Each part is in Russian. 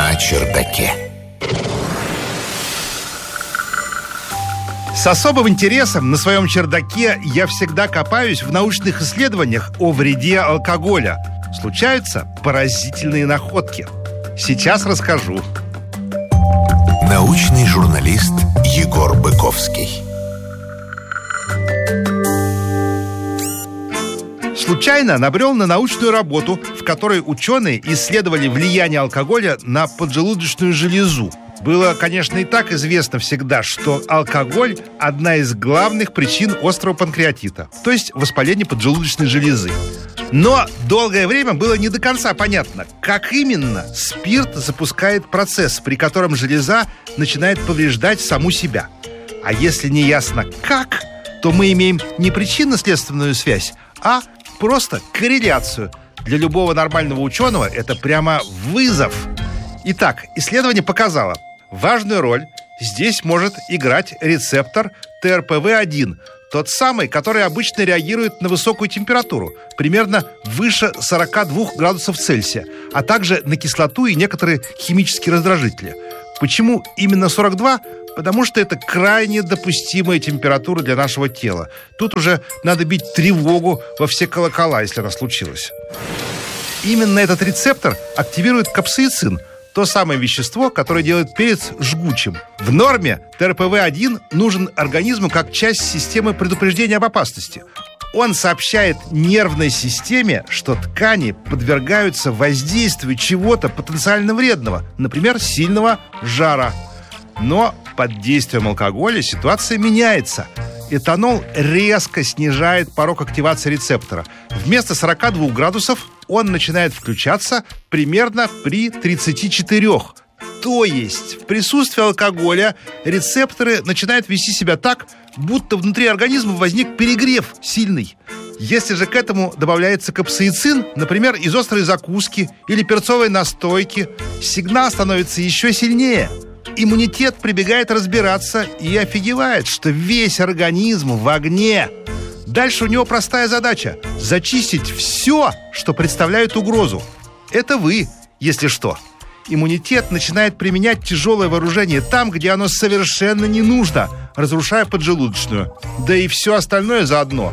на чердаке. С особым интересом на своем чердаке я всегда копаюсь в научных исследованиях о вреде алкоголя. Случаются поразительные находки. Сейчас расскажу. Научный журналист Егор Быковский. Случайно набрел на научную работу, в которой ученые исследовали влияние алкоголя на поджелудочную железу. Было, конечно, и так известно всегда, что алкоголь – одна из главных причин острого панкреатита, то есть воспаления поджелудочной железы. Но долгое время было не до конца понятно, как именно спирт запускает процесс, при котором железа начинает повреждать саму себя. А если не ясно как, то мы имеем не причинно-следственную связь, а просто корреляцию. Для любого нормального ученого это прямо вызов. Итак, исследование показало, важную роль здесь может играть рецептор ТРПВ1, тот самый, который обычно реагирует на высокую температуру, примерно выше 42 градусов Цельсия, а также на кислоту и некоторые химические раздражители. Почему именно 42? Потому что это крайне допустимая температура для нашего тела. Тут уже надо бить тревогу во все колокола, если она случилась. Именно этот рецептор активирует капсаицин, то самое вещество, которое делает перец жгучим. В норме ТРПВ1 нужен организму как часть системы предупреждения об опасности. Он сообщает нервной системе, что ткани подвергаются воздействию чего-то потенциально вредного, например, сильного жара. Но под действием алкоголя ситуация меняется. Этанол резко снижает порог активации рецептора. Вместо 42 градусов он начинает включаться примерно при 34. То есть в присутствии алкоголя рецепторы начинают вести себя так, будто внутри организма возник перегрев сильный. Если же к этому добавляется капсаицин, например, из острой закуски или перцовой настойки, сигнал становится еще сильнее. Иммунитет прибегает разбираться и офигевает, что весь организм в огне. Дальше у него простая задача – зачистить все, что представляет угрозу. Это вы, если что. Иммунитет начинает применять тяжелое вооружение там, где оно совершенно не нужно, разрушая поджелудочную. Да и все остальное заодно.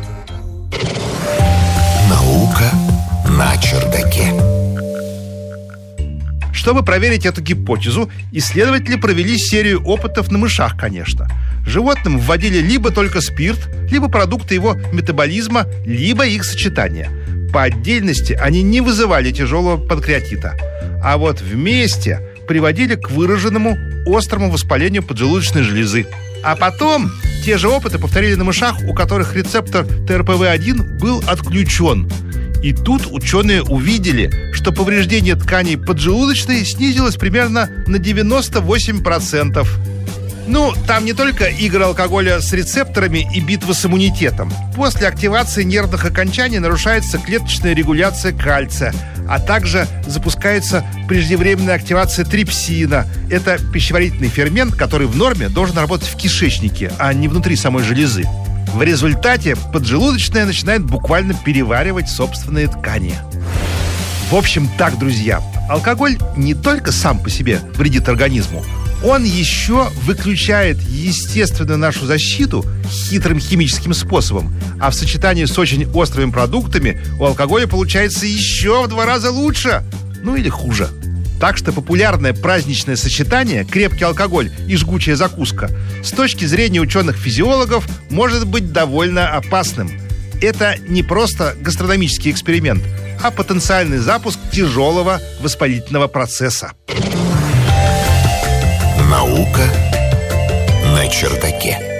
Наука на чердаке. Чтобы проверить эту гипотезу, исследователи провели серию опытов на мышах, конечно. Животным вводили либо только спирт, либо продукты его метаболизма, либо их сочетание. По отдельности они не вызывали тяжелого панкреатита. А вот вместе приводили к выраженному острому воспалению поджелудочной железы. А потом те же опыты повторили на мышах, у которых рецептор ТРПВ1 был отключен. И тут ученые увидели, что повреждение тканей поджелудочной снизилось примерно на 98%. Ну, там не только игры алкоголя с рецепторами и битва с иммунитетом. После активации нервных окончаний нарушается клеточная регуляция кальция, а также запускается преждевременная активация трипсина. Это пищеварительный фермент, который в норме должен работать в кишечнике, а не внутри самой железы. В результате поджелудочная начинает буквально переваривать собственные ткани. В общем так, друзья, алкоголь не только сам по себе вредит организму, он еще выключает естественную нашу защиту хитрым химическим способом. А в сочетании с очень острыми продуктами у алкоголя получается еще в 2 раза лучше. Ну или хуже. Так что популярное праздничное сочетание крепкий алкоголь и жгучая закуска с точки зрения ученых-физиологов может быть довольно опасным. Это не просто гастрономический эксперимент, а потенциальный запуск тяжелого воспалительного процесса. Наука на чердаке.